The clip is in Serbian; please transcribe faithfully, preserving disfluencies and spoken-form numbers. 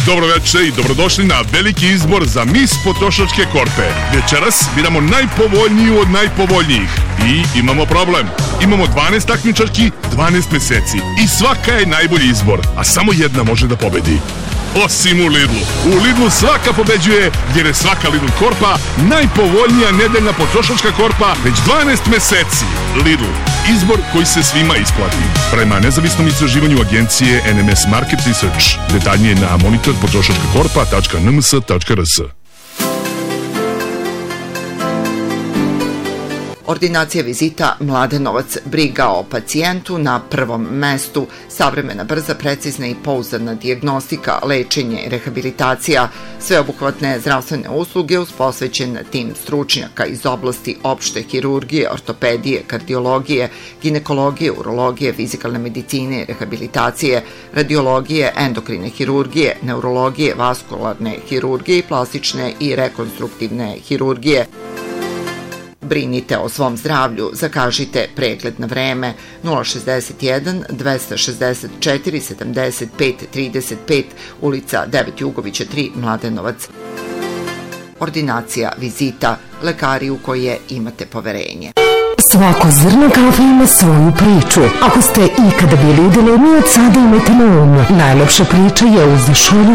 Dobro večer i dobrodošli na veliki izbor za Mis potrošačke korpe. Večeras biramo najpovoljniju od najpovoljnijih. I imamo problem. Imamo dvanaest takmičarki, dvanaest meseci. I svaka je najbolji izbor, a samo jedna može da pobedi. Osim u Lidlu. U Lidlu svaka pobeđuje, jer je svaka Lidl korpa najpovoljnija nedeljna potrošačka korpa već dvanaest meseci. Lidl. Izbor koji se svima isplati. Prema nezavisnom istraživanju agencije N M S Market Research. Detaljnije na monitor potrošačka korpa tačka n m s tačka r s. Ordinacija Vizita Mladenovac, briga o pacijentu na prvom mestu, savremena, brza, precizna i pouzdana dijagnostika, lečenje i rehabilitacija, sveobuhvatne zdravstvene usluge uz posvećen tim stručnjaka iz oblasti opšte hirurgije, ortopedije, kardiologije, ginekologije, urologije, fizikalne medicine, rehabilitacije, radiologije, endokrine hirurgije, neurologije, vaskularne hirurgije i plastične i rekonstruktivne hirurgije. Brinite o svom zdravlju, zakažite pregled na vreme nula šezdeset jedan dvesta šezdeset četiri sedamdeset pet trideset pet, ulica devet Jugovića tri, Mladenovac. Ordinacija Vizita, lekari u koje imate poverenje. Svako zrno kafe ima svoju priču. Ako ste ikada bili u dilemi, od sada imajte na umu. Najlepša priča je uz šolju